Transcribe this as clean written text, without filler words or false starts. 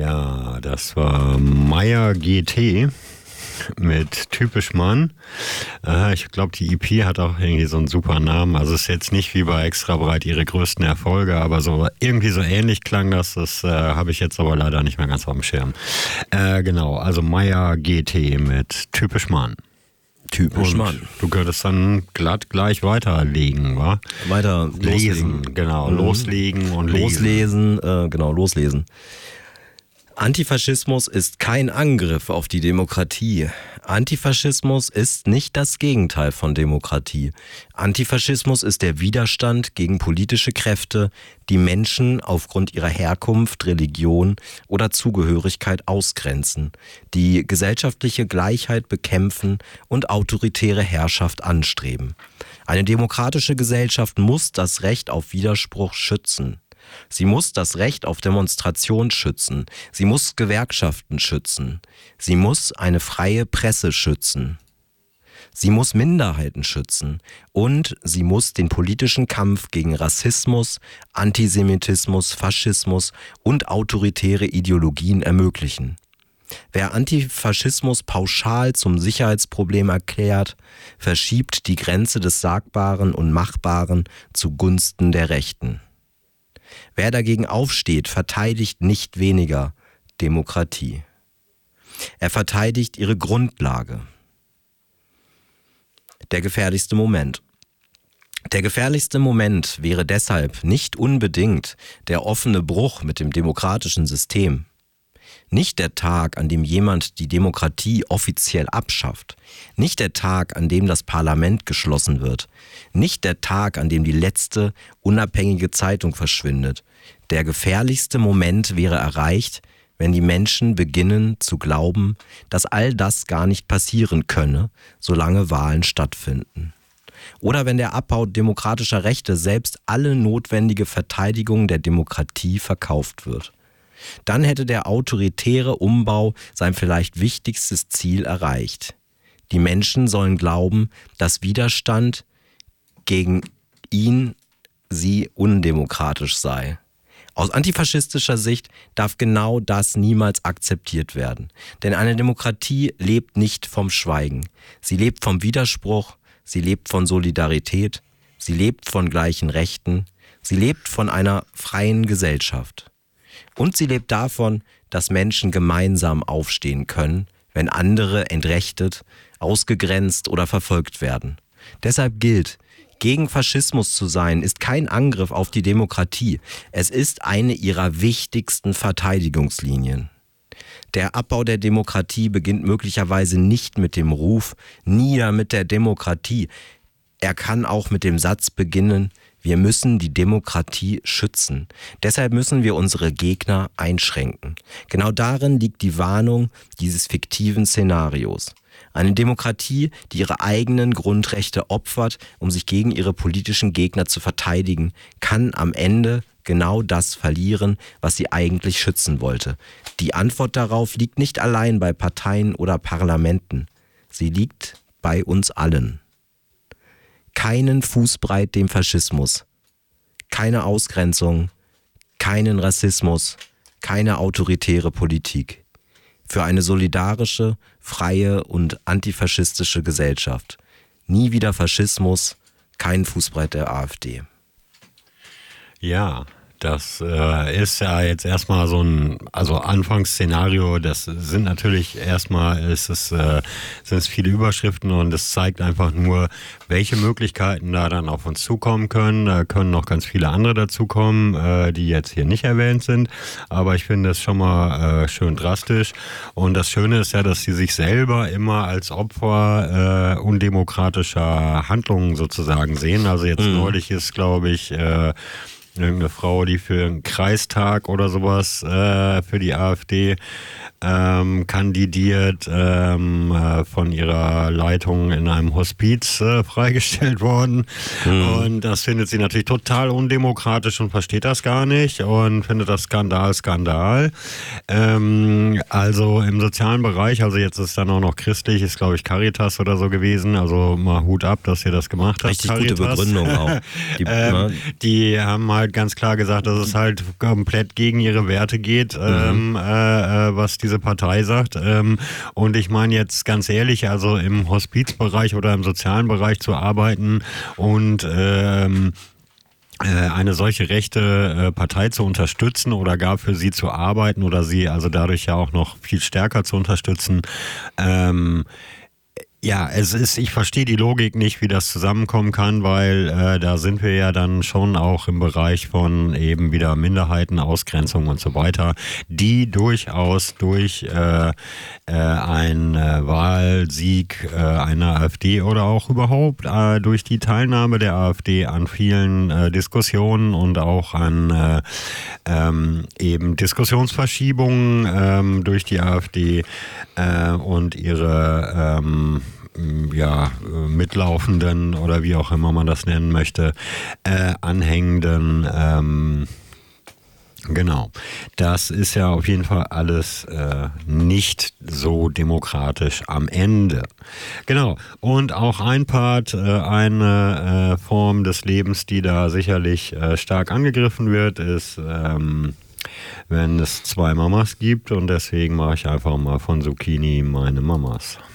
Ja, das war Meier GT mit Typisch Mann. Ich glaube, die EP hat auch irgendwie so einen super Namen. Also es ist jetzt nicht wie bei Extra Breit ihre größten Erfolge, aber so irgendwie so ähnlich klang das. Das habe ich jetzt aber leider nicht mehr ganz auf dem Schirm. Genau, also Meier GT mit Typisch Mann. Typisch Und Mann. du könntest dann glatt gleich weiterlegen, wa? Weiter Lesen, genau. Loslegen und loslesen. Loslesen. Antifaschismus ist kein Angriff auf die Demokratie. Antifaschismus ist nicht das Gegenteil von Demokratie. Antifaschismus ist der Widerstand gegen politische Kräfte, die Menschen aufgrund ihrer Herkunft, Religion oder Zugehörigkeit ausgrenzen, die gesellschaftliche Gleichheit bekämpfen und autoritäre Herrschaft anstreben. Eine demokratische Gesellschaft muss das Recht auf Widerspruch schützen. Sie muss das Recht auf Demonstration schützen. Sie muss Gewerkschaften schützen. Sie muss eine freie Presse schützen. Sie muss Minderheiten schützen. Und sie muss den politischen Kampf gegen Rassismus, Antisemitismus, Faschismus und autoritäre Ideologien ermöglichen. Wer Antifaschismus pauschal zum Sicherheitsproblem erklärt, verschiebt die Grenze des Sagbaren und Machbaren zugunsten der Rechten. Wer dagegen aufsteht, verteidigt nicht weniger Demokratie. Er verteidigt ihre Grundlage. Der gefährlichste Moment. Der gefährlichste Moment wäre deshalb nicht unbedingt der offene Bruch mit dem demokratischen System. Nicht der Tag, an dem jemand die Demokratie offiziell abschafft. Nicht der Tag, an dem das Parlament geschlossen wird. Nicht der Tag, an dem die letzte unabhängige Zeitung verschwindet. Der gefährlichste Moment wäre erreicht, wenn die Menschen beginnen zu glauben, dass all das gar nicht passieren könne, solange Wahlen stattfinden. Oder wenn der Abbau demokratischer Rechte selbst alle notwendige Verteidigung der Demokratie verkauft wird. Dann hätte der autoritäre Umbau sein vielleicht wichtigstes Ziel erreicht. Die Menschen sollen glauben, dass Widerstand gegen sie undemokratisch sei. Aus antifaschistischer Sicht darf genau das niemals akzeptiert werden. Denn eine Demokratie lebt nicht vom Schweigen. Sie lebt vom Widerspruch, sie lebt von Solidarität, sie lebt von gleichen Rechten, sie lebt von einer freien Gesellschaft. Und sie lebt davon, dass Menschen gemeinsam aufstehen können, wenn andere entrechtet, ausgegrenzt oder verfolgt werden. Deshalb gilt, gegen Faschismus zu sein, ist kein Angriff auf die Demokratie. Es ist eine ihrer wichtigsten Verteidigungslinien. Der Abbau der Demokratie beginnt möglicherweise nicht mit dem Ruf „Nieder mit der Demokratie". Er kann auch mit dem Satz beginnen: Wir müssen die Demokratie schützen. Deshalb müssen wir unsere Gegner einschränken. Genau darin liegt die Warnung dieses fiktiven Szenarios. Eine Demokratie, die ihre eigenen Grundrechte opfert, um sich gegen ihre politischen Gegner zu verteidigen, kann am Ende genau das verlieren, was sie eigentlich schützen wollte. Die Antwort darauf liegt nicht allein bei Parteien oder Parlamenten. Sie liegt bei uns allen. Keinen Fußbreit dem Faschismus, keine Ausgrenzung, keinen Rassismus, keine autoritäre Politik. Für eine solidarische, freie und antifaschistische Gesellschaft. Nie wieder Faschismus, kein Fußbreit der AfD. Ja, das ist ja jetzt erstmal so ein Anfangsszenario. Das sind natürlich erstmal, sind es viele Überschriften und es zeigt einfach nur, welche Möglichkeiten da dann auf uns zukommen können. Da können noch ganz viele andere dazukommen, die jetzt hier nicht erwähnt sind. Aber ich finde das schon mal schön drastisch. Und das Schöne ist ja, dass sie sich selber immer als Opfer undemokratischer Handlungen sozusagen sehen. Also jetzt neulich ist, glaube ich, irgendeine Frau, die für einen Kreistag oder sowas für die AfD kandidiert, von ihrer Leitung in einem Hospiz freigestellt worden. Und das findet sie natürlich total undemokratisch und versteht das gar nicht und findet das Skandal. Also im sozialen Bereich, also jetzt ist dann auch noch christlich, ist glaube ich Caritas oder so gewesen, also mal Hut ab, dass ihr das gemacht habt. Richtig Caritas. gute Begründung auch. Die haben halt ganz klar gesagt, dass es halt komplett gegen ihre Werte geht, was diese Partei sagt. Und ich meine jetzt ganz ehrlich, also im Hospizbereich oder im sozialen Bereich zu arbeiten und eine solche rechte Partei zu unterstützen oder gar für sie zu arbeiten oder sie also dadurch ja auch noch viel stärker zu unterstützen. Ja, ich verstehe die Logik nicht, wie das zusammenkommen kann, weil da sind wir ja dann schon auch im Bereich von eben wieder Minderheiten, Ausgrenzung und so weiter, die durchaus durch einen Wahlsieg einer AfD oder auch überhaupt durch die Teilnahme der AfD an vielen Diskussionen und auch an eben Diskussionsverschiebungen durch die AfD und ihre mitlaufenden oder wie auch immer man das nennen möchte, anhängenden, genau. Das ist ja auf jeden Fall alles nicht so demokratisch am Ende. Genau. Und auch ein Part, eine Form des Lebens, die da sicherlich stark angegriffen wird, ist, wenn es 2 Mamas gibt und deswegen mache ich einfach mal von Zucchini meine Mamas.